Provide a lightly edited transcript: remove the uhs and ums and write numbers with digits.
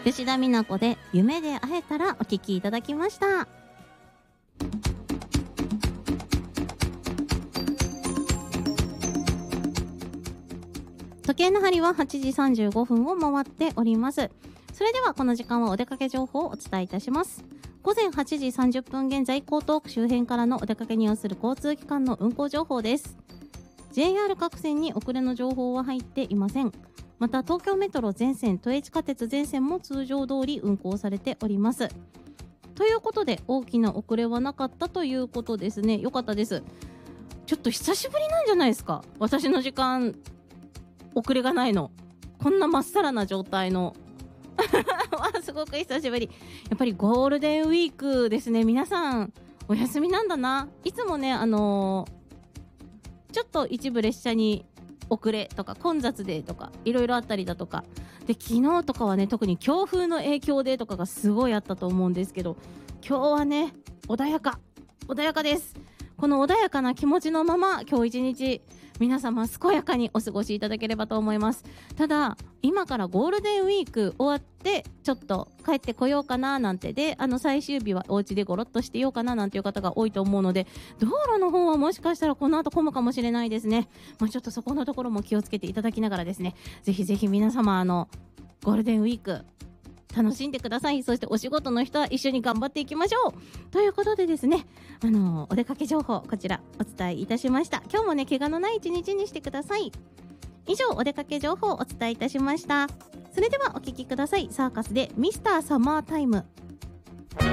吉田美奈子で夢で会えたらお聞きいただきました。時計の針は8時35分を回っております。それではこの時間はお出かけ情報をお伝えいたします。午前8時30分現在、江東区周辺からのお出かけに要する交通機関の運行情報です。 JR 各線に遅れの情報は入っていません。また東京メトロ全線、都営地下鉄全線も通常通り運行されております。ということで大きな遅れはなかったということですね。よかったです。ちょっと久しぶりなんじゃないですか、私の時間遅れがないの。こんなまっさらな状態のすごく久しぶり。やっぱりゴールデンウィークですね。皆さんお休みなんだな。いつもねちょっと一部列車に遅れとか混雑でとかいろいろあったりだとかで、昨日とかはね特に強風の影響でとかがすごいあったと思うんですけど、今日はね穏やかです。この穏やかな気持ちのまま今日一日皆様健やかにお過ごしいただければと思います。ただ今からゴールデンウィーク終わってちょっと帰ってこようかななんてで、最終日はお家でゴロッとしてようかななんていう方が多いと思うので、道路の方はもしかしたらこの後混むかもしれないですね。ちょっとそこのところも気をつけていただきながらですね、ぜひぜひ皆様ゴールデンウィーク楽しんでください。そしてお仕事の人は一緒に頑張っていきましょうということでですね、お出かけ情報こちらお伝えいたしました。今日もね怪我のない一日にしてください。以上お出かけ情報をお伝えいたしました。それではお聞きください。サーカスでミスターサマータイム。